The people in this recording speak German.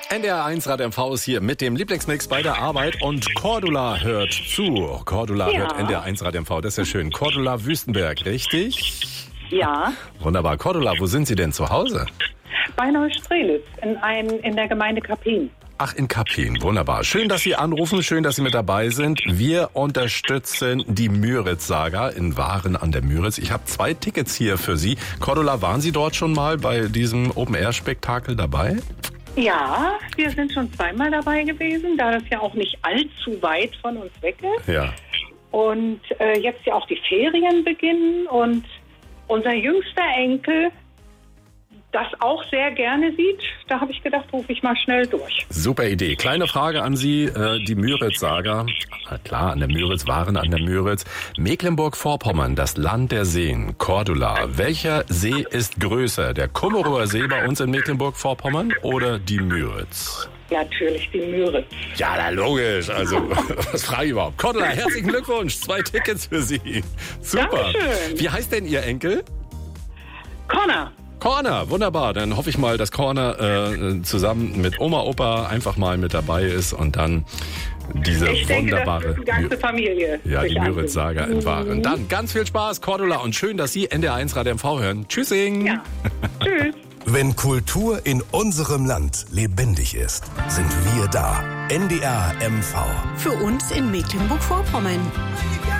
NDR1 Rad MV ist hier mit dem Lieblingsmix bei der Arbeit und Cordula hört zu. Cordula hört NDR1 Rad MV, das ist ja schön. Cordula Wüstenberg, richtig? Ja. Wunderbar. Cordula, wo sind Sie denn zu Hause? Bei Neustrelitz in der Gemeinde Kapin. Ach, in Kapin. Wunderbar. Schön, dass Sie anrufen. Schön, dass Sie mit dabei sind. Wir unterstützen die Müritz-Saga in Waren an der Müritz. Ich habe 2 Tickets hier für Sie. Cordula, waren Sie dort schon mal bei diesem Open-Air-Spektakel dabei? Ja, wir sind schon zweimal dabei gewesen, da das ja auch nicht allzu weit von uns weg ist. Ja. Und jetzt ja auch die Ferien beginnen und unser jüngster Enkel das auch sehr gerne sieht. Da habe ich gedacht, rufe ich mal schnell durch. Super Idee. Kleine Frage an Sie, die Müritz-Saga. Klar, an der Müritz, Waren an der Müritz. Mecklenburg-Vorpommern, das Land der Seen. Cordula, welcher See ist größer? Der Kummerower See bei uns in Mecklenburg-Vorpommern oder die Müritz? Natürlich die Müritz. Ja, na logisch. Also, was frage ich überhaupt? Cordula, herzlichen Glückwunsch. 2 Tickets für Sie. Super. Dankeschön. Wie heißt denn Ihr Enkel? Connor. Corner, wunderbar. Dann hoffe ich mal, dass Corner zusammen mit Oma, Opa einfach mal mit dabei ist und dann diese wunderbare... Das ist die ganze Familie. Ja, die Müritz-Saga in Waren. Dann ganz viel Spaß, Cordula, und schön, dass Sie NDR1 Rad MV hören. Tschüssing! Ja, tschüss! Wenn Kultur in unserem Land lebendig ist, sind wir da. NDR MV. Für uns in Mecklenburg-Vorpommern.